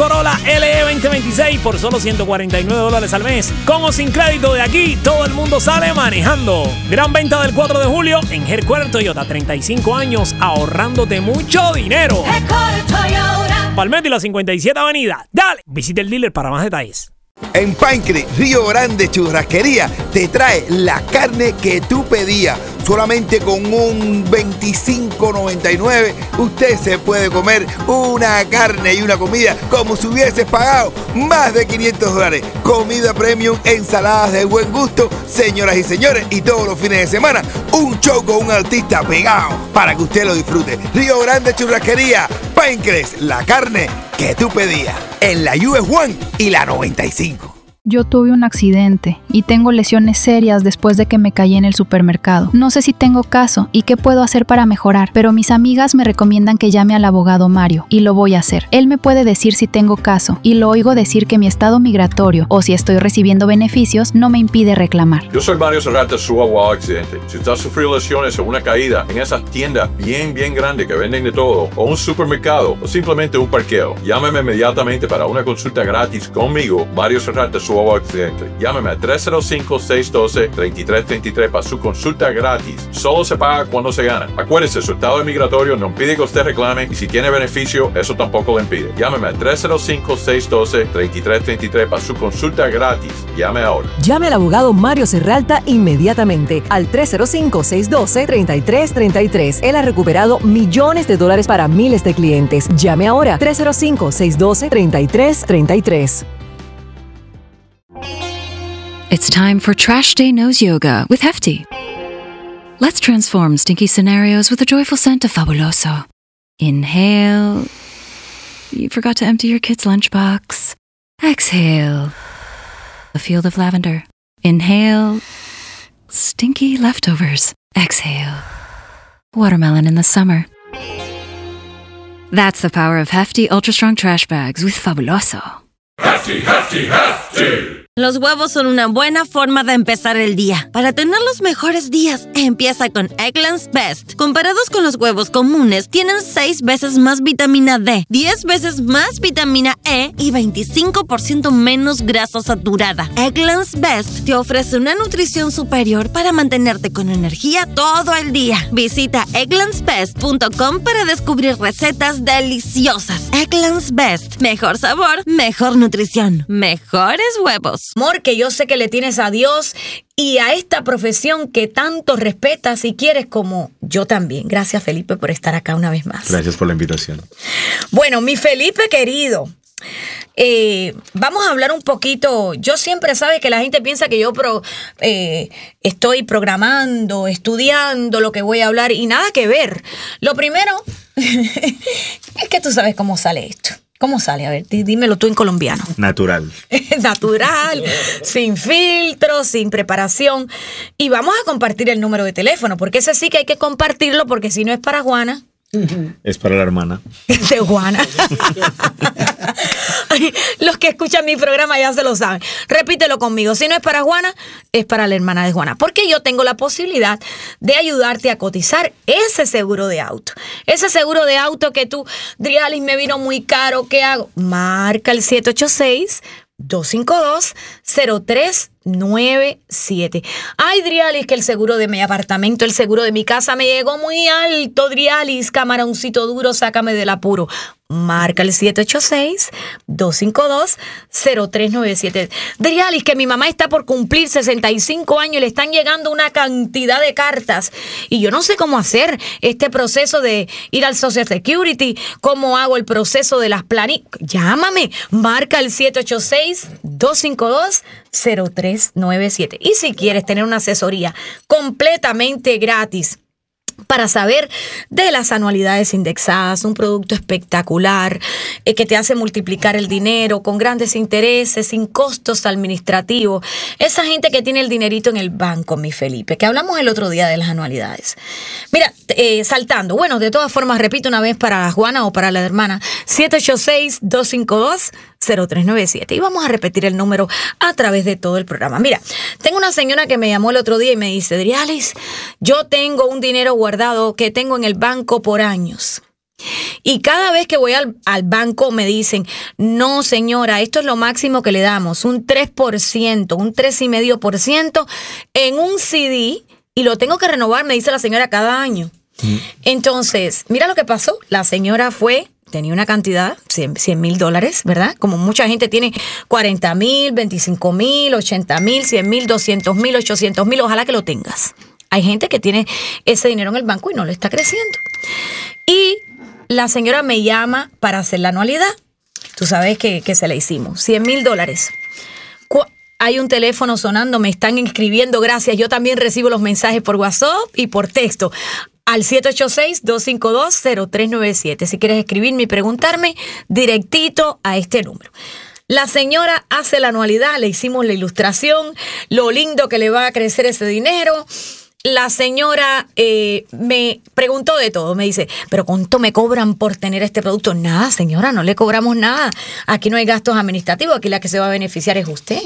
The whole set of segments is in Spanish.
Corolla LE 2026 por solo $149 al mes. Con o sin crédito de aquí, todo el mundo sale manejando. Gran venta del 4 de julio en Headquarter Toyota. 35 años ahorrándote mucho dinero. Palmetto y la 57 Avenida. Dale, visita el dealer para más detalles. En Pinecrest, Río Grande Churrasquería te trae la carne que tú pedías. Solamente con un $25.99 usted se puede comer una carne y una comida como si hubiese pagado más de $500. Comida premium, ensaladas de buen gusto, señoras y señores, y todos los fines de semana un show con un artista pegado para que usted lo disfrute. Río Grande Churrasquería, Pinecrest, la carne que tú pedías en la US 1 y la 95. Yo tuve un accidente y tengo lesiones serias después de que me caí en el supermercado. No sé si tengo caso y qué puedo hacer para mejorar, pero mis amigas me recomiendan que llame al abogado Mario y lo voy a hacer. Él me puede decir si tengo caso y lo oigo decir que mi estado migratorio o si estoy recibiendo beneficios no me impide reclamar. Yo soy Mario Serrata, su abogado accidente. Si usted ha sufrido lesiones o una caída en esas tiendas bien grandes que venden de todo, o un supermercado, o simplemente un parqueo, llámeme inmediatamente para una consulta gratis conmigo, Mario Serrata, su abogado accidente. Llámeme a 305-612-3333 para su consulta gratis. Solo se paga cuando se gana. Acuérdese, su estado migratorio no impide que usted reclame y si tiene beneficio, eso tampoco le impide. Llámeme a 305-612-3333 para su consulta gratis. Llame ahora. Llame al abogado Mario Serralta inmediatamente al 305-612-3333. Él ha recuperado millones de dólares para miles de clientes. Llame ahora 305-612-3333. It's time for Trash Day Nose Yoga with Hefty. Let's transform stinky scenarios with a joyful scent of Fabuloso. Inhale. You forgot to empty your kid's lunchbox. Exhale. A field of lavender. Inhale. Stinky leftovers. Exhale. Watermelon in the summer. That's the power of Hefty Ultra Strong Trash Bags with Fabuloso. Hefty, Hefty, Hefty. Los huevos son una buena forma de empezar el día. Para tener los mejores días, empieza con Eggland's Best. Comparados con los huevos comunes, tienen 6 veces más vitamina D, 10 veces más vitamina E y 25% menos grasa saturada. Eggland's Best te ofrece una nutrición superior para mantenerte con energía todo el día. Visita egglandsbest.com para descubrir recetas deliciosas. Eggland's Best. Mejor sabor, mejor nutrición, mejores huevos. Amor que yo sé que le tienes a Dios y a esta profesión que tanto respetas y quieres como yo también. Gracias, Felipe, por estar acá una vez más. Gracias por la invitación. Bueno, mi Felipe querido, vamos a hablar un poquito. Yo siempre, sabes que la gente piensa que yo estoy programando, estudiando lo que voy a hablar y nada que ver. Lo primero es que tú sabes cómo sale esto. ¿Cómo sale? A ver, dímelo tú en colombiano. Natural. Natural, sin filtro, sin preparación. Y vamos a compartir el número de teléfono, porque ese sí que hay que compartirlo, porque si no es para Juana. Es para la hermana. De Juana. Los que escuchan mi programa ya se lo saben. Repítelo conmigo. Si no es para Juana, es para la hermana de Juana. Porque yo tengo la posibilidad de ayudarte a cotizar ese seguro de auto. Ese seguro de auto que tú, Drialis, me vino muy caro. ¿Qué hago? Marca el 786-252-0397. Ay, Drialis, que el seguro de mi apartamento, el seguro de mi casa me llegó muy alto. Drialis, camaroncito duro, sácame del apuro. Marca el 786-252-0397. Drialis, que mi mamá está por cumplir 65 años y le están llegando una cantidad de cartas. Y yo no sé cómo hacer este proceso de ir al Social Security, cómo hago el proceso de las planillas. Llámame, marca el 786-252-0397. Y si quieres tener una asesoría completamente gratis para saber de las anualidades indexadas, un producto espectacular que te hace multiplicar el dinero con grandes intereses, sin costos administrativos. Esa gente que tiene el dinerito en el banco, mi Felipe, que hablamos el otro día de las anualidades. Mira, saltando, bueno, de todas formas, repito una vez para Juana o para la hermana, 786-252-0397. Y vamos a repetir el número a través de todo el programa. Mira, tengo una señora que me llamó el otro día y me dice, Drialis, yo tengo un dinero guardado que tengo en el banco por años. Y cada vez que voy al banco me dicen, no señora, esto es lo máximo que le damos, un 3%, un 3,5% en un CD y lo tengo que renovar, me dice la señora, cada año. Entonces, mira lo que pasó. La señora tenía una cantidad, $100,000, ¿verdad? Como mucha gente tiene 40,000, 25,000, 80,000, 100,000, 200,000, 800,000, ojalá que lo tengas. Hay gente que tiene ese dinero en el banco y no le está creciendo. Y la señora me llama para hacer la anualidad. Tú sabes que se la hicimos. $100,000. Hay un teléfono sonando, me están escribiendo, gracias. Yo también recibo los mensajes por WhatsApp y por texto. Al 786-252-0397. Si quieres escribirme y preguntarme, directito a este número. La señora hace la anualidad, le hicimos la ilustración, lo lindo que le va a crecer ese dinero. La señora me preguntó de todo, me dice, ¿pero cuánto me cobran por tener este producto? Nada, señora, no le cobramos nada. Aquí no hay gastos administrativos, aquí la que se va a beneficiar es usted.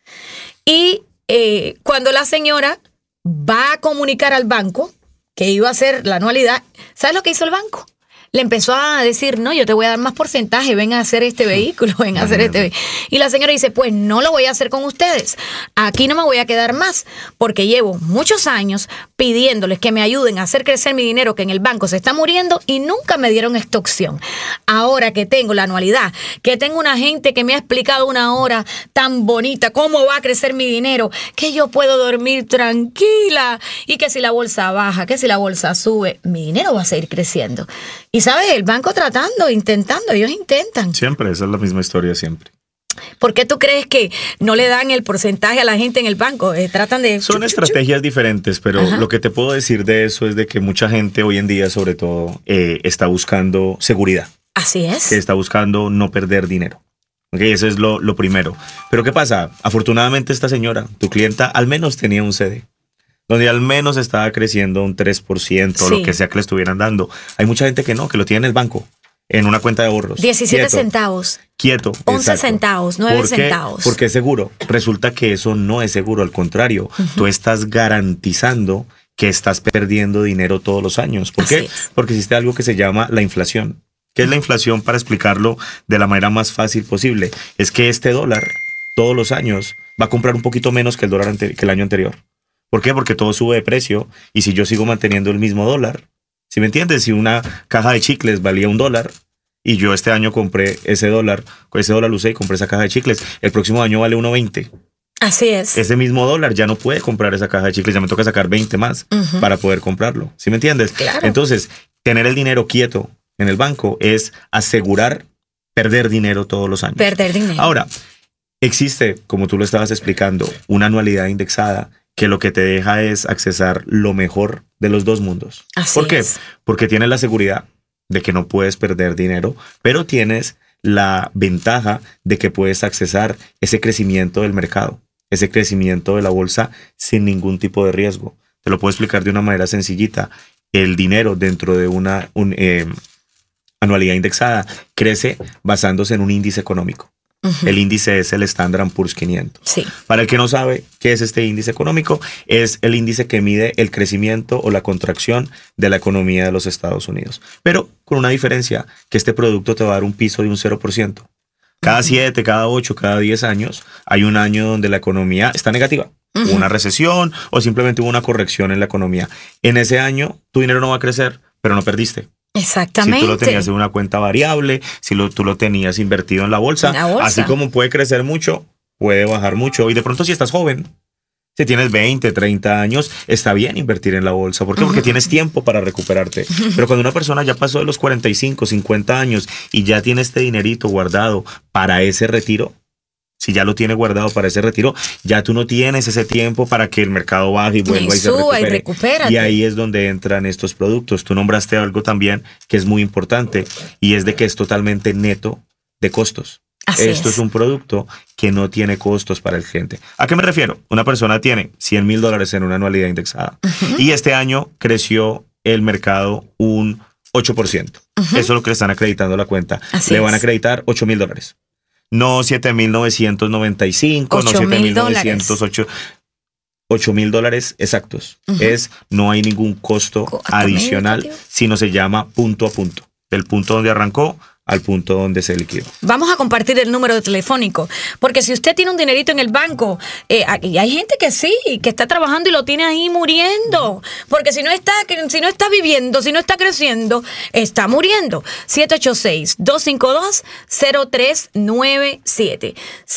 Y cuando la señora va a comunicar al banco que iba a hacer la anualidad, ¿sabes lo que hizo el banco? Le empezó a decir, no, yo te voy a dar más porcentaje, ven a hacer este vehículo, ven a hacer este vehículo. Y la señora dice, pues no lo voy a hacer con ustedes. Aquí no me voy a quedar más, porque llevo muchos años pidiéndoles que me ayuden a hacer crecer mi dinero que en el banco se está muriendo y nunca me dieron esta opción. Ahora que tengo la anualidad, que tengo una gente que me ha explicado una hora tan bonita cómo va a crecer mi dinero, que yo puedo dormir tranquila y que si la bolsa baja, que si la bolsa sube, mi dinero va a seguir creciendo. Y ¿sabes? El banco tratando, intentando, ellos intentan. Siempre, esa es la misma historia siempre. ¿Por qué tú crees que no le dan el porcentaje a la gente en el banco? Tratan de... Son estrategias diferentes, pero lo que te puedo decir de eso es de que mucha gente hoy en día, sobre todo, está buscando seguridad. Así es. Que está buscando no perder dinero. Okay, eso es lo primero. Pero ¿qué pasa? Afortunadamente esta señora, tu clienta, al menos tenía un CD. Donde al menos estaba creciendo un 3%, o lo que sea que le estuvieran dando. Hay mucha gente que no, que lo tiene en el banco, en una cuenta de ahorros. 17 centavos. Quieto. 11 centavos, 9 centavos. Porque es seguro. Resulta que eso no es seguro, al contrario. Tú estás garantizando que estás perdiendo dinero todos los años. ¿Por qué? Porque existe algo que se llama la inflación. ¿Qué es la inflación? Para explicarlo de la manera más fácil posible. Es que este dólar, todos los años, va a comprar un poquito menos que el dólar que el año anterior. ¿Por qué? Porque todo sube de precio y si yo sigo manteniendo el mismo dólar, ¿sí me entiendes? Si una caja de chicles valía $1 y yo este año compré ese dólar usé y compré esa caja de chicles, el próximo año vale 1.20. Así es. Ese mismo dólar ya no puede comprar esa caja de chicles, ya me toca sacar 20 más para poder comprarlo. ¿Sí me entiendes? Claro. Entonces, tener el dinero quieto en el banco es asegurar perder dinero todos los años. Perder dinero. Ahora, existe, como tú lo estabas explicando, una anualidad indexada que lo que te deja es accesar lo mejor de los dos mundos. ¿Por qué? Porque tienes la seguridad de que no puedes perder dinero, pero tienes la ventaja de que puedes accesar ese crecimiento del mercado, ese crecimiento de la bolsa sin ningún tipo de riesgo. Te lo puedo explicar de una manera sencillita. El dinero dentro de una anualidad indexada crece basándose en un índice económico. El índice es el Standard & Poor's 500. Sí. Para el que no sabe qué es este índice económico, es el índice que mide el crecimiento o la contracción de la economía de los Estados Unidos. Pero con una diferencia, que este producto te va a dar un piso de un 0%. Cada 7, cada 8, cada 10 años, hay un año donde la economía está negativa. Hubo una recesión o simplemente hubo una corrección en la economía. En ese año, tu dinero no va a crecer, pero no perdiste. Exactamente. Si tú lo tenías en una cuenta variable, si tú lo tenías invertido en la bolsa, así como puede crecer mucho, puede bajar mucho. Y de pronto si estás joven, si tienes 20, 30 años, está bien invertir en la bolsa. ¿Por qué? Porque tienes tiempo para recuperarte. Pero cuando una persona ya pasó de los 45, 50 años y ya tiene este dinerito guardado para ese retiro, si ya lo tiene guardado para ese retiro, ya tú no tienes ese tiempo para que el mercado baje y vuelva y se recupere. Y ahí es donde entran estos productos. Tú nombraste algo también que es muy importante y es de que es totalmente neto de costos. Esto es un producto que no tiene costos para el cliente. ¿A qué me refiero? Una persona tiene $100,000 en una anualidad indexada y este año creció el mercado un 8%. Eso es lo que le están acreditando a la cuenta. Le van a acreditar $8,000. No 7,995, no 7,908. $8,000 exactos. No hay ningún costo adicional, sino se llama punto a punto. del punto donde arrancó al punto donde se liquidó. Vamos a compartir el número telefónico, porque si usted tiene un dinerito en el banco, y hay gente que sí, que está trabajando y lo tiene ahí muriendo, porque si no está viviendo, si no está creciendo, está muriendo. 786-252-0397.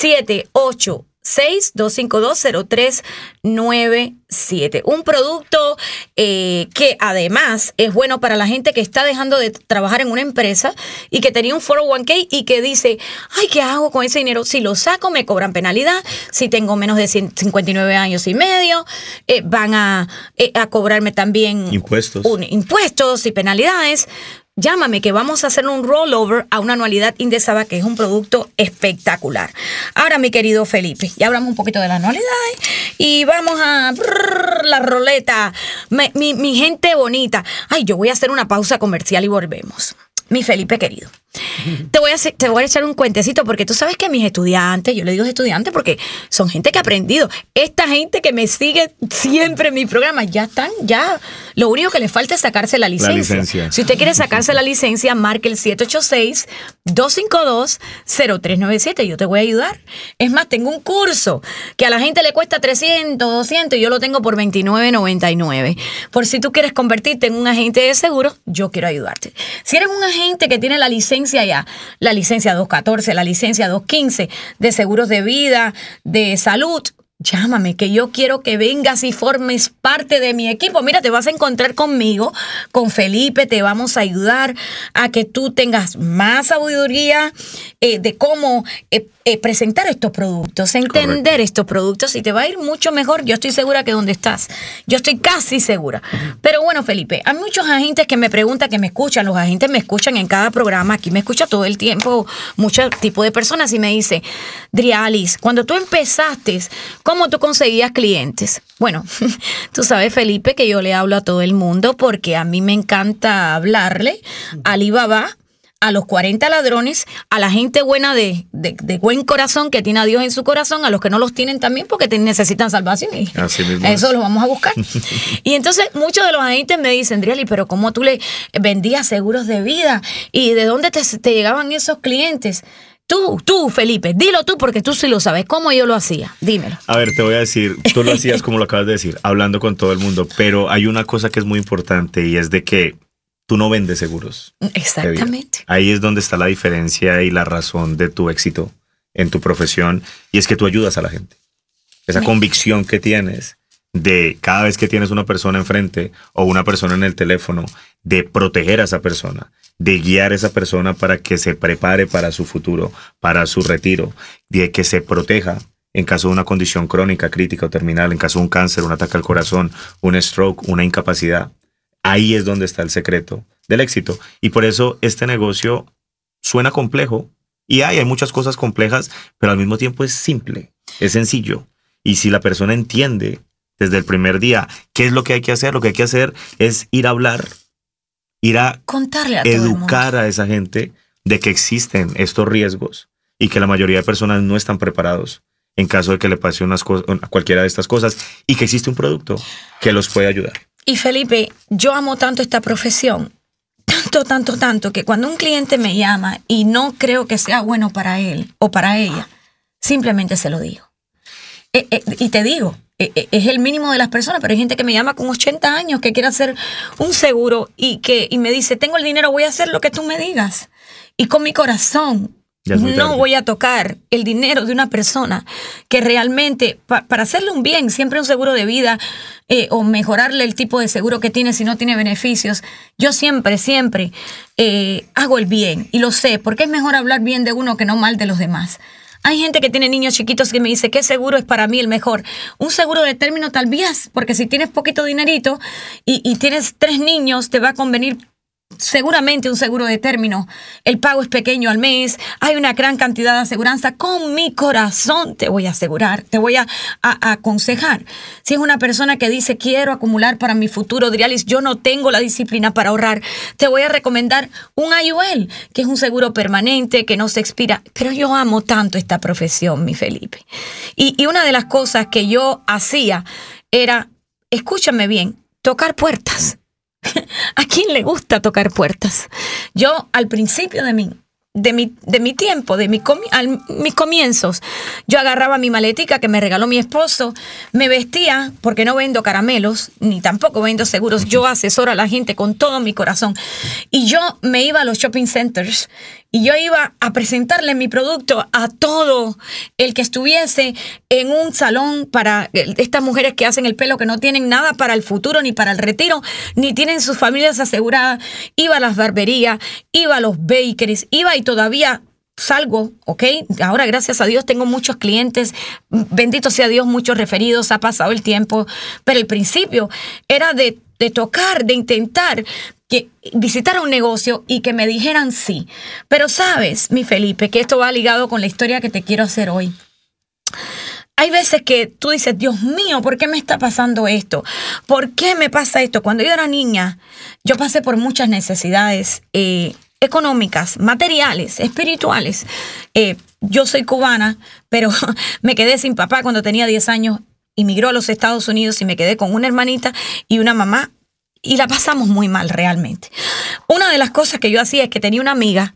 786-252-0397. Un producto que además es bueno para la gente que está dejando de trabajar en una empresa y que tenía un 401k y que dice, ay, ¿qué hago con ese dinero? Si lo saco me cobran penalidad, si tengo menos de 59 años y medio, van a cobrarme también impuestos y penalidades. Llámame que vamos a hacer un rollover a una anualidad Indesaba, que es un producto espectacular. Ahora, mi querido Felipe, ya hablamos un poquito de las anualidades y vamos a la roleta. Mi gente bonita. Ay, yo voy a hacer una pausa comercial y volvemos. Mi Felipe querido, te voy a echar un cuentecito, porque tú sabes que mis estudiantes, yo le digo estudiantes porque son gente que ha aprendido. Esta gente que me sigue siempre en mi programa, ya lo único que les falta es sacarse la licencia. Si usted quiere sacarse la licencia, marque el 786-252-0397. Yo te voy a ayudar. Es más, tengo un curso que a la gente le cuesta 300, 200 y yo lo tengo por $29.99. Por si tú quieres convertirte en un agente de seguro, yo quiero ayudarte. Si eres un agente que tiene la licencia ya, la licencia 214, la licencia 215 de seguros de vida, de salud, llámame, que yo quiero que vengas y formes parte de mi equipo. Mira, te vas a encontrar conmigo, con Felipe, te vamos a ayudar a que tú tengas más sabiduría de cómo presentar estos productos, entender estos productos, y te va a ir mucho mejor. Yo estoy segura que donde estás, yo estoy casi segura. Pero bueno, Felipe, hay muchos agentes que me preguntan, que me escuchan, los agentes me escuchan en cada programa, aquí me escucha todo el tiempo, mucho tipo de personas, y me dice, Drialis, cuando tú empezaste, ¿cómo tú conseguías clientes? Bueno, tú sabes, Felipe, que yo le hablo a todo el mundo porque a mí me encanta hablarle a Alibaba, a los 40 ladrones, a la gente buena de buen corazón, que tiene a Dios en su corazón, a los que no los tienen también porque necesitan salvación. Y así mismo eso lo vamos a buscar. Y entonces muchos de los agentes me dicen, Drialis, pero ¿cómo tú le vendías seguros de vida? ¿Y de dónde te llegaban esos clientes? Tú, Felipe, dilo tú, porque tú sí lo sabes. ¿Cómo yo lo hacía? Dímelo. A ver, te voy a decir, tú lo hacías como lo acabas de decir, hablando con todo el mundo, pero hay una cosa que es muy importante, y es de que tú no vendes seguros. Exactamente. Ahí es donde está la diferencia y la razón de tu éxito en tu profesión, y es que tú ayudas a la gente. Esa convicción que tienes de cada vez que tienes una persona enfrente o una persona en el teléfono, de proteger a esa persona, de guiar a esa persona para que se prepare para su futuro, para su retiro, de que se proteja en caso de una condición crónica, crítica o terminal, en caso de un cáncer, un ataque al corazón, un stroke, una incapacidad. Ahí es donde está el secreto del éxito. Y por eso este negocio suena complejo, y hay muchas cosas complejas, pero al mismo tiempo es simple, es sencillo. Y si la persona entiende desde el primer día qué es lo que hay que hacer, lo que hay que hacer es ir a hablar, ir a contarle a educar a esa gente de que existen estos riesgos y que la mayoría de personas no están preparados en caso de que le pase cualquiera de estas cosas, y que existe un producto que los puede ayudar. Y Felipe, yo amo tanto esta profesión, tanto, que cuando un cliente me llama y no creo que sea bueno para él o para ella, simplemente se lo digo. Y te digo, es el mínimo de las personas, pero hay gente que me llama con 80 años que quiere hacer un seguro y me dice, tengo el dinero, voy a hacer lo que tú me digas. Y con mi corazón no voy a tocar el dinero de una persona que realmente, para hacerle un bien, siempre un seguro de vida o mejorarle el tipo de seguro que tiene si no tiene beneficios. Yo siempre hago el bien, y lo sé, porque es mejor hablar bien de uno que no mal de los demás. Hay gente que tiene niños chiquitos que me dice, ¿qué seguro es para mí el mejor? Un seguro de término tal vez, porque si tienes poquito dinerito y tienes 3 niños, te va a convenir seguramente un seguro de término. El pago es pequeño al mes, hay una gran cantidad de aseguranza. Con mi corazón te voy a asegurar, te voy a aconsejar. Si es una persona que dice, quiero acumular para mi futuro, Drialis, yo no tengo la disciplina para ahorrar, te voy a recomendar un IUL, que es un seguro permanente, que no se expira. Pero yo amo tanto esta profesión, mi Felipe. Y una de las cosas que yo hacía era, escúchame bien, tocar puertas. ¿A quién le gusta tocar puertas? Yo, al principio de mi tiempo, mis comienzos, yo agarraba mi maletica que me regaló mi esposo, me vestía, porque no vendo caramelos, ni tampoco vendo seguros, yo asesoro a la gente con todo mi corazón, y yo me iba a los shopping centers, y yo iba a presentarle mi producto a todo el que estuviese en un salón para estas mujeres que hacen el pelo, que no tienen nada para el futuro, ni para el retiro, ni tienen sus familias aseguradas. Iba a las barberías, iba a los bakeries, iba y todavía salgo, ¿ok? Ahora, gracias a Dios, tengo muchos clientes, bendito sea Dios, muchos referidos, ha pasado el tiempo, pero el principio era de tocar, de intentar visitar un negocio y que me dijeran sí. Pero sabes, mi Felipe, que esto va ligado con la historia que te quiero hacer hoy. Hay veces que tú dices, Dios mío, ¿por qué me está pasando esto? ¿Por qué me pasa esto? Cuando yo era niña, yo pasé por muchas necesidades económicas, materiales, espirituales. Yo soy cubana, pero me quedé sin papá cuando tenía 10 años. Emigró a los Estados Unidos y me quedé con una hermanita y una mamá. Y la pasamos muy mal realmente. Una de las cosas que yo hacía es que tenía una amiga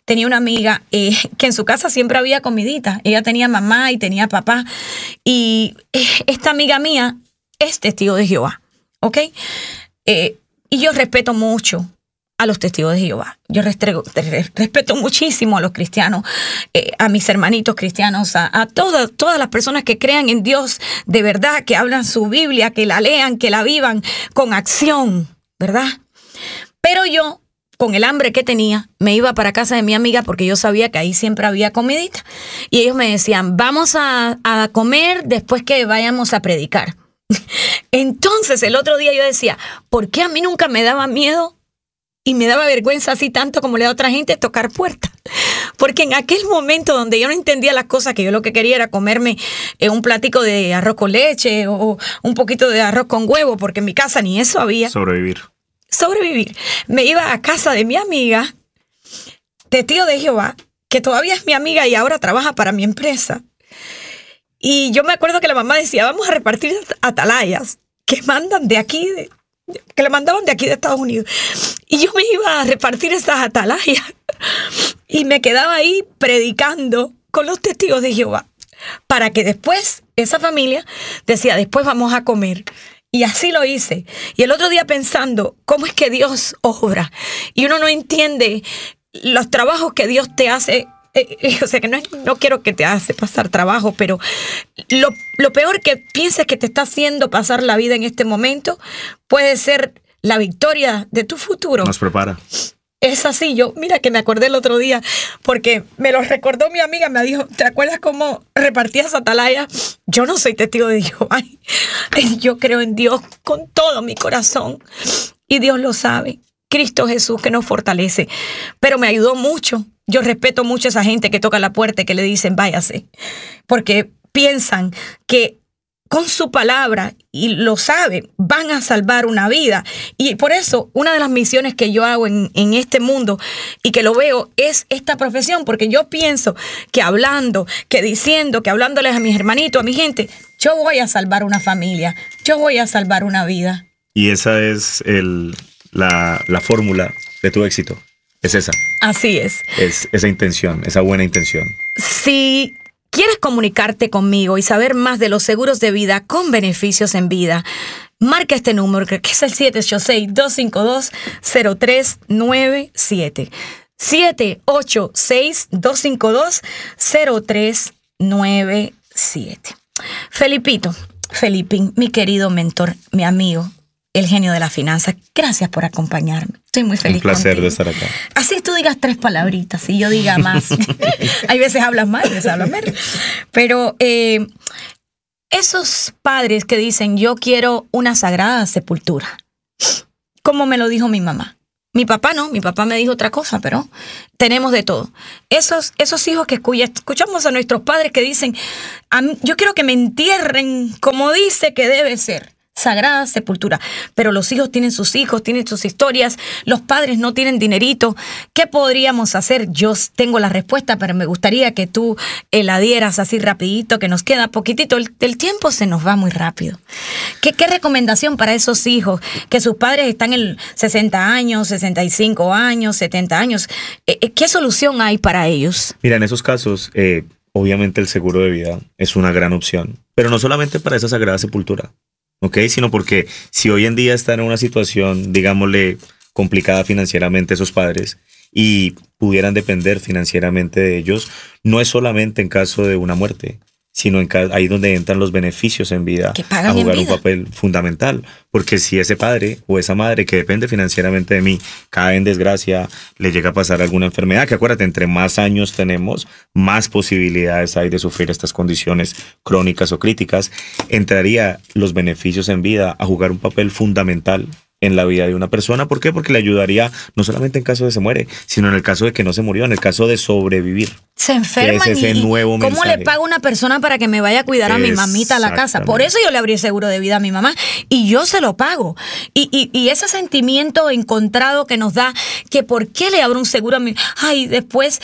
que en su casa siempre había comidita. Ella tenía mamá y tenía papá. Y esta amiga mía es testigo de Jehová, ¿ok? Y yo respeto mucho a los testigos de Jehová. Yo respeto muchísimo a los cristianos, a mis hermanitos cristianos, a todas las personas que crean en Dios de verdad, que hablan su Biblia, que la lean, que la vivan con acción, ¿verdad? Pero yo, con el hambre que tenía, me iba para casa de mi amiga porque yo sabía que ahí siempre había comidita. Y ellos me decían, vamos a comer después que vayamos a predicar. Entonces, el otro día yo decía, ¿por qué a mí nunca me daba miedo y me daba vergüenza así tanto como le da a otra gente tocar puertas? Porque en aquel momento donde yo no entendía las cosas, que yo lo que quería era comerme un platico de arroz con leche o un poquito de arroz con huevo, porque en mi casa ni eso había. Sobrevivir. Me iba a casa de mi amiga, testigo de Jehová, que todavía es mi amiga y ahora trabaja para mi empresa. Y yo me acuerdo que la mamá decía, vamos a repartir atalayas que mandan de aquí, que le mandaban de aquí de Estados Unidos. Y yo me iba a repartir esas atalayas y me quedaba ahí predicando con los testigos de Jehová, para que después esa familia decía, después vamos a comer. Y así lo hice. Y el otro día pensando, ¿cómo es que Dios obra? Y uno no entiende los trabajos que Dios te hace. O sea, que no quiero que te hace pasar trabajo, pero lo peor que pienses que te está haciendo pasar la vida en este momento puede ser la victoria de tu futuro. Nos prepara. Es así. Mira que me acordé el otro día porque me lo recordó mi amiga. Me dijo, ¿te acuerdas cómo repartías atalaya? Yo no soy testigo de Jehová. Yo creo en Dios con todo mi corazón y Dios lo sabe. Cristo Jesús que nos fortalece. Pero me ayudó mucho. Yo respeto mucho a esa gente que toca la puerta y que le dicen váyase, porque piensan que con su palabra, y lo saben, van a salvar una vida. Y por eso una de las misiones que yo hago en este mundo y que lo veo es esta profesión, porque yo pienso que hablando, que diciendo, que hablándoles a mis hermanitos, a mi gente, yo voy a salvar una familia, yo voy a salvar una vida. Y esa es la fórmula de tu éxito. Es esa. Así es. Es esa intención, esa buena intención. Si quieres comunicarte conmigo y saber más de los seguros de vida con beneficios en vida, marca este número que es el 786-252-0397. 786-252-0397. Felipín, mi querido mentor, mi amigo, el genio de la finanza, gracias por acompañarme. Estoy muy feliz. Un placer de estar acá. Así tú digas 3 palabritas y yo diga más. Hay veces hablas más, veces hablas menos. Pero esos padres que dicen, yo quiero una sagrada sepultura, como me lo dijo mi mamá. Mi papá no, mi papá me dijo otra cosa, pero tenemos de todo. Esos hijos que escuchamos a nuestros padres que dicen, yo quiero que me entierren como dice que debe ser. Sagrada Sepultura. Pero los hijos tienen sus hijos, tienen sus historias, los padres no tienen dinerito. ¿Qué podríamos hacer? Yo tengo la respuesta, pero me gustaría que tú la dieras así rapidito, que nos queda poquitito. El tiempo se nos va muy rápido. ¿Qué recomendación para esos hijos? Que sus padres están en 60 años, 65 años, 70 años. ¿Qué solución hay para ellos? Mira, en esos casos, obviamente el seguro de vida es una gran opción, pero no solamente para esa Sagrada Sepultura, ¿ok? Sino porque si hoy en día están en una situación, digámosle, complicada financieramente esos padres y pudieran depender financieramente de ellos, no es solamente en caso de una muerte, sino ahí donde entran los beneficios en vida a jugar un papel fundamental. Porque si ese padre o esa madre que depende financieramente de mí cae en desgracia, le llega a pasar alguna enfermedad, que acuérdate, entre más años tenemos, más posibilidades hay de sufrir estas condiciones crónicas o críticas, entraría los beneficios en vida a jugar un papel fundamental en la vida de una persona. ¿Por qué? Porque le ayudaría no solamente en caso de se muere, sino en el caso de que no se murió, en el caso de sobrevivir. Se enferman ese nuevo ¿cómo mensaje le pago a una persona para que me vaya a cuidar a mi mamita a la casa? Por eso yo le abrí el seguro de vida a mi mamá y yo se lo pago. Y ese sentimiento encontrado que nos da, que por qué le abro un seguro a mi... Ay, después,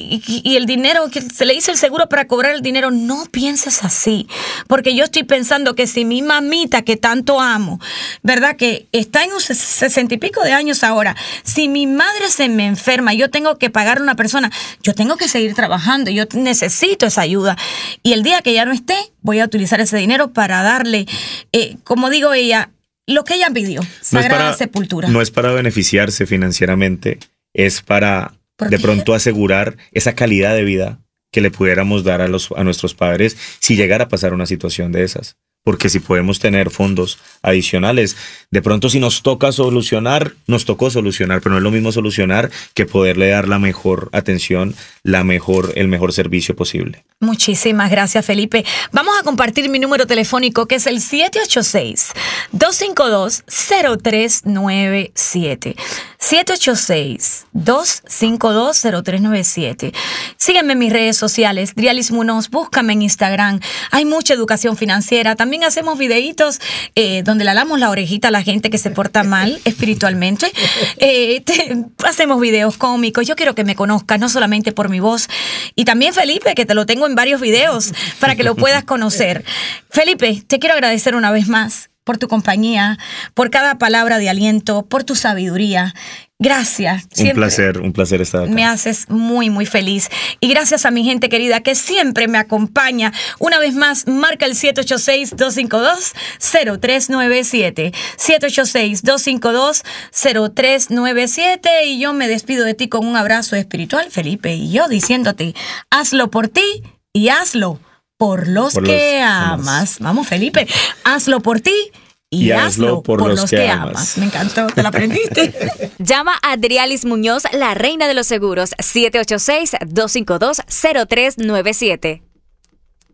y el dinero, que se le hizo el seguro para cobrar el dinero. No pienses así, porque yo estoy pensando que si mi mamita, que tanto amo, ¿verdad? Que está en un 60 y pico de años ahora, si mi madre se me enferma, yo tengo que pagar a una persona, yo tengo que seguir trabajando, yo necesito esa ayuda. Y el día que ya no esté, voy a utilizar ese dinero para darle, como digo ella, lo que ella pidió, Sagrada Sepultura. No es para beneficiarse financieramente, es para de pronto asegurar esa calidad de vida que le pudiéramos dar a nuestros padres si llegara a pasar una situación de esas. Porque si podemos tener fondos adicionales, de pronto si nos tocó solucionar, pero no es lo mismo solucionar que poderle dar la mejor atención, el mejor servicio posible. Muchísimas gracias, Felipe. Vamos a compartir mi número telefónico, que es el 786-252-0397. 786-252-0397. Sígueme en mis redes sociales, Drialis Munoz, búscame en Instagram. Hay mucha educación financiera. También hacemos videitos donde le damos la orejita a la gente que se porta mal espiritualmente. Hacemos videos cómicos. Yo quiero que me conozcas, no solamente por mi voz. Y también, Felipe, que te lo tengo en varios videos para que lo puedas conocer. Felipe, te quiero agradecer una vez más por tu compañía, por cada palabra de aliento, por tu sabiduría. Gracias. Un placer estar acá. Me haces muy, muy feliz. Y gracias a mi gente querida que siempre me acompaña. Una vez más, marca el 786-252-0397. 786-252-0397. Y yo me despido de ti con un abrazo espiritual, Felipe. Y yo diciéndote, hazlo por ti y hazlo por los que amas. Vamos, Felipe, hazlo por ti y hazlo por los que amas. Me encantó, te la aprendiste. Llama a Drialis Muñoz, la reina de los seguros, 786-252-0397.